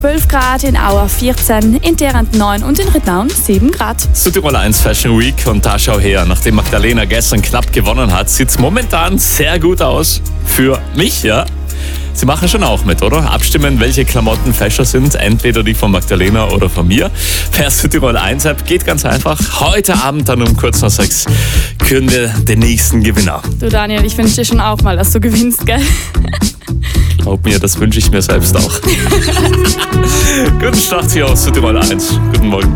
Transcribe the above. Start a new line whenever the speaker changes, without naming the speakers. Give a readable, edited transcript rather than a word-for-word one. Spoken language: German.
12 Grad, in Auer 14, in Terrant 9 und in Rittnaun 7 Grad.
Südtirol 1 Fashion Week und da schau her, nachdem Magdalena gestern knapp gewonnen hat, sieht es momentan sehr gut aus für mich, ja. Sie machen schon auch mit, oder? Abstimmen, welche Klamotten fescher sind, entweder die von Magdalena oder von mir. Per Südtirol 1 App geht ganz einfach. Heute Abend dann um kurz nach 6 küren wir den nächsten Gewinner.
Du Daniel, ich wünsche dir schon auch mal, dass du gewinnst, gell?
Glaub mir, das wünsche ich mir selbst auch. Guten Start hier aus Südtirol 1. Guten Morgen.